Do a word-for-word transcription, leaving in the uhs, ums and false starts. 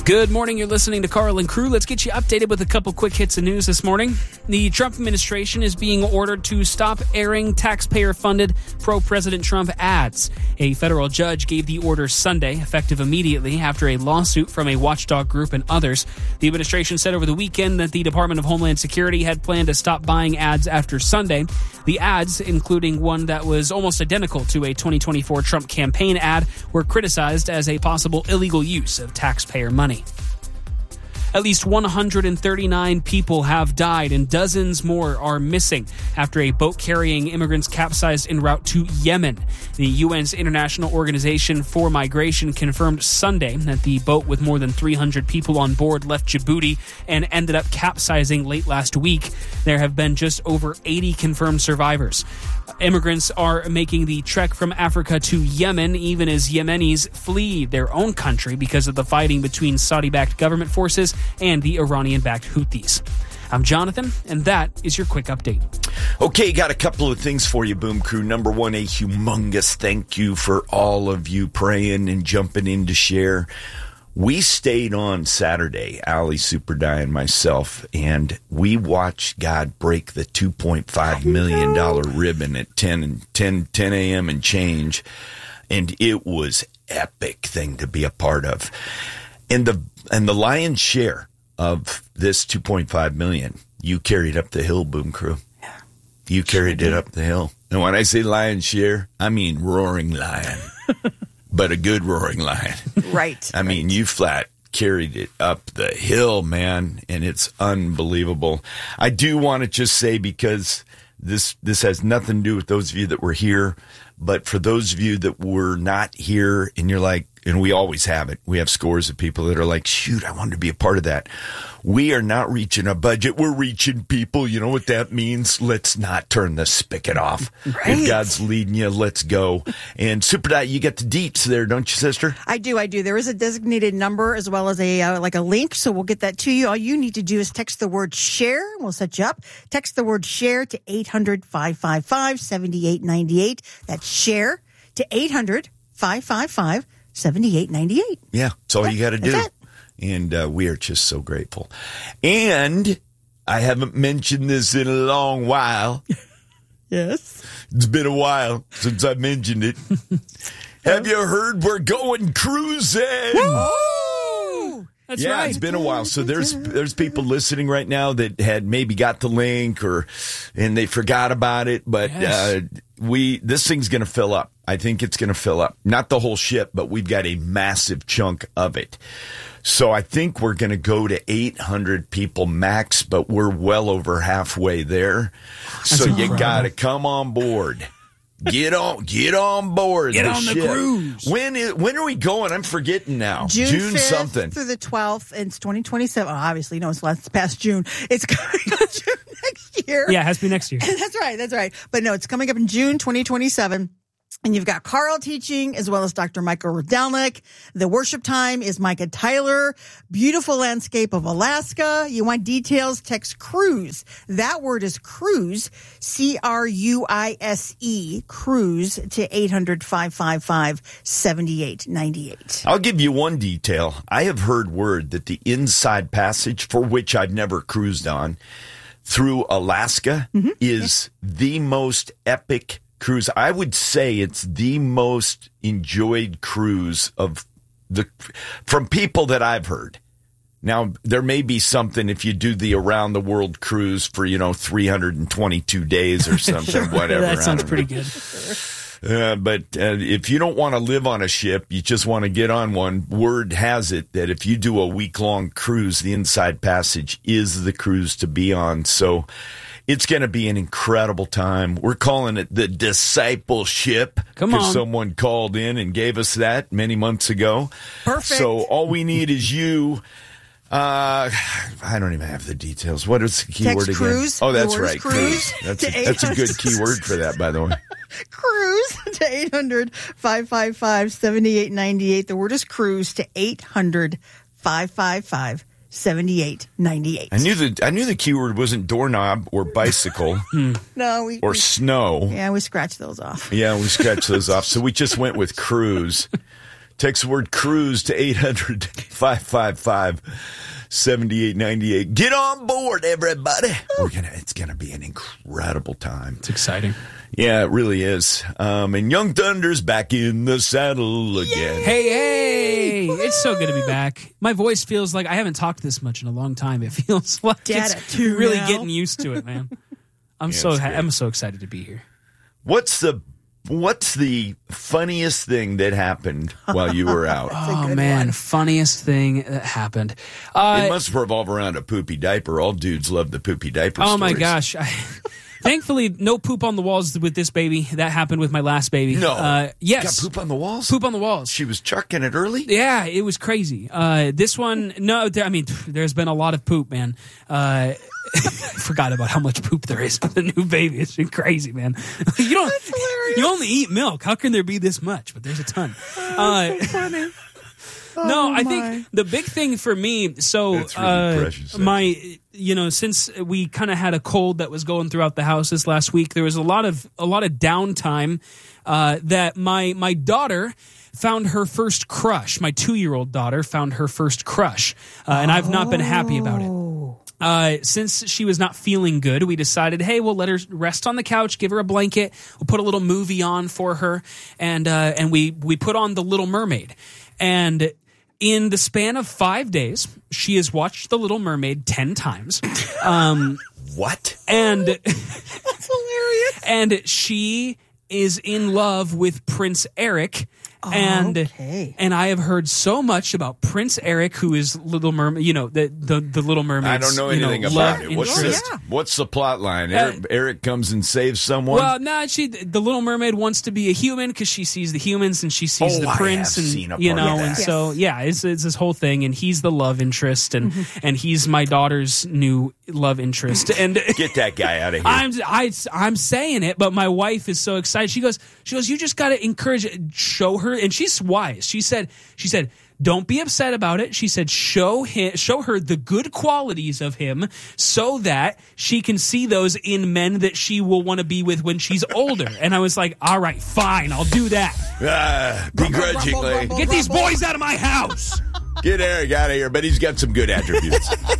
Good morning. You're listening to Carl and Crew. Let's get you updated with a couple quick hits of news this morning. The Trump administration is being ordered to stop airing taxpayer-funded pro-President Trump ads. A federal judge gave the order Sunday, effective immediately after a lawsuit from a watchdog group and others. The administration said over the weekend that the Department of Homeland Security had planned to stop buying ads after Sunday. The ads, including one that was almost identical to a twenty twenty-four Trump campaign ad, were criticized as a possible illegal use of taxpayer money. At least one hundred thirty-nine people have died and dozens more are missing after a boat carrying immigrants capsized en route to Yemen. The U N's International Organization for Migration confirmed Sunday that the boat with more than three hundred people on board left Djibouti and ended up capsizing late last week. There have been just over eighty confirmed survivors. Immigrants are making the trek from Africa to Yemen, even as Yemenis flee their own country because of the fighting between Saudi-backed government forces and the Iranian-backed Houthis. I'm Jonathan, and that is your quick update. Okay, got a couple of things for you, Boom Crew. Number one, a humongous thank you for all of you praying and jumping in to share. We stayed on Saturday, Allie, Super Di, and myself, and we watched God break the two point five million dollars ribbon at ten a.m. and change, and it was epic thing to be a part of. And the and the lion's share of this two point five million dollars, you carried up the hill, Boom Crew. Yeah. You carried it up the hill. And when I say lion's share, I mean roaring lion. But a good roaring lion. Right. I mean, you flat carried it up the hill, man, and it's unbelievable. I do want to just say, because this this has nothing to do with those of you that were here, but for those of you that were not here and you're like, and we always have it, we have scores of people that are like, shoot, I wanted to be a part of that. We are not reaching a budget. We're reaching people. You know what that means? Let's not turn the spigot off. Right. If God's leading you, let's go. And Super Di, you got the deets there, don't you, sister? I do, I do. There is a designated number as well as a uh, like a link, so we'll get that to you. All you need to do is text the word share. We'll set you up. Text the word share to eight hundred, five five five, seven eight nine eight. That's share to eight hundred, five five five, seven eight nine eight. Yeah, that's all yeah, you got to do. That's it. And uh, we are just so grateful. And I haven't mentioned this in a long while. Yes. It's been a while since I mentioned it. Have you heard we're going cruising? Woo! That's yeah, right. It's been a while. So there's there's people listening right now that had maybe got the link or and they forgot about it. But Yes. uh, we this thing's going to fill up. I think it's going to fill up. Not the whole ship, but we've got a massive chunk of it. So I think we're going to go to eight hundred people max, but we're well over halfway there. That's so you incredible. got to come on board. Get on, get on board. Get the on the ship. cruise. When is, when are we going? I'm forgetting now. June, June fifth something. through the twelfth. And it's twenty twenty-seven. Oh, obviously, no, it's last past June. It's coming up June next year. Yeah, it has to be next year. That's right. That's right. But no, it's coming up in June twenty twenty-seven. And you've got Carl teaching as well as Doctor Michael Rodelnik. The worship time is Micah Tyler. Beautiful landscape of Alaska. You want details? Text cruise. That word is cruise. C R U I S E. Cruise to eight hundred, five five five, seven eight nine eight. I'll give you one detail. I have heard word that the inside passage, for which I've never cruised on, through Alaska mm-hmm. is the most epic cruise. I would say it's the most enjoyed cruise of the from people that I've heard. Now, there may be something if you do the around the world cruise for, you know, three hundred twenty-two days or something, whatever. That sounds pretty know. good. Uh, but uh, if you don't want to live on a ship, you just want to get on one, word has it that if you do a week-long cruise, the Inside Passage is the cruise to be on. So it's going to be an incredible time. We're calling it the Discipleship. Come because on. someone called in and gave us that many months ago. Perfect. So all we need is you. Uh, I don't even have the details. What is the key Text word again? cruise. Oh, that's The word is right. cruise That's to a, that's a good eight hundred. key word for that, by the way. Cruise to eight hundred, five five five, seven eight nine eight. The word is cruise to eight hundred, five five five, seven eight nine eight. I knew the I knew the keyword wasn't doorknob or bicycle No, we, or we snow. yeah, we scratched those off. Yeah, we scratched those off. So we just went with cruise Text the word cruise to eight hundred, five five five, seven eight nine eight. Get on board, everybody. We're gonna. It's going to be an incredible time. It's exciting. Yeah, it really is. Um, and Young Thunder's back in the saddle again. Hey, hey. It's so good to be back. My voice feels like I haven't talked this much in a long time. It feels like Get it's it too really now. getting used to it, man. I'm Yeah, so it's ha- great. I'm so excited to be here. What's the What's the funniest thing that happened while you were out? Oh, man. Funniest thing that happened. Uh, It must revolve around a poopy diaper. All dudes love the poopy diaper oh, my stories. gosh. I, thankfully, no poop on the walls with this baby. That happened with my last baby. No. Uh, yes. Got poop on the walls? Poop on the walls. She was chucking it early? Yeah, it was crazy. Uh, this one, no, there, I mean, there's been a lot of poop, man. Uh, forgot about how much poop there is with the new baby. It's been crazy, man. You don't, you only eat milk. How can there be this much? But there's a ton. Uh, Funny. no, Oh, I my. think the big thing for me, so That's really uh, precious, my, you know, since we kind of had a cold that was going throughout the house this last week, there was a lot of a lot of downtime uh, that my my daughter found her first crush. My two-year-old daughter found her first crush, uh, and I've not been happy about it. Uh, since she was not feeling good, we decided, hey, we'll let her rest on the couch, give her a blanket, we'll put a little movie on for her, and uh, and we we put on The Little Mermaid, and in the span of five days, she has watched The Little Mermaid ten times, um, What? and That's hilarious. and she is in love with Prince Eric. And okay. and I have heard so much about Prince Eric, who is Little Mermaid. You know the the, the Little Mermaid. I don't know you anything love about it. What's, interest. the, Oh, yeah. what's the plot line? Eric, Eric comes and saves someone? Well, no, she the Little Mermaid wants to be a human because she sees the humans and she sees Oh, the I prince, have and seen a you part of know, that. and so yeah, it's it's this whole thing, and he's the love interest, and and he's my daughter's new love interest, and Get that guy out of here. I'm I, I'm saying it, but my wife is so excited. She goes, she goes, you just got to encourage it, show her, and she's wise. She said, she said, don't be upset about it. She said, show him, show her the good qualities of him, so that she can see those in men that she will want to be with when she's older. And I was like, all right, fine, I'll do that. Ah, begrudgingly. Get these boys out of my house. Get Eric out of here, but he's got some good attributes.